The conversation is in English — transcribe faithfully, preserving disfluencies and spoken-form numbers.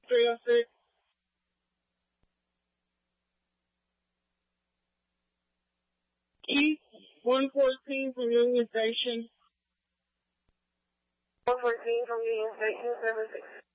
three oh six. East one fourteen from Union Station. one fourteen from Union Station, seven six.